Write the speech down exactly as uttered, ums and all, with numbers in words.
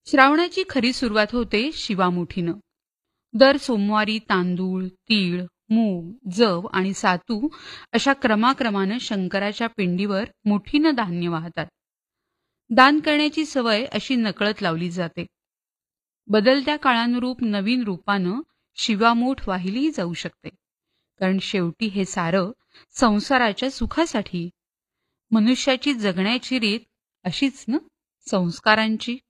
श्रावणाची खरी सुरुवात होते शिवामुठीनं. दर सोमवारी तांदूळ, तीळ, मूग, जव आणि सातू अशा क्रमाक्रमानं शंकराच्या पिंडीवर मुठीनं धान्य वाहतात. दान करण्याची सवय अशी नकळत लावली जाते. बदलत्या काळानुरूप नवीन रूपानं शिवामूठ वाहिलीही जाऊ शकते. कारण शेवटी हे सारं संसाराच्या सुखासाठी. मनुष्याची जगण्याची रीत अशीच ना, संस्कारांची.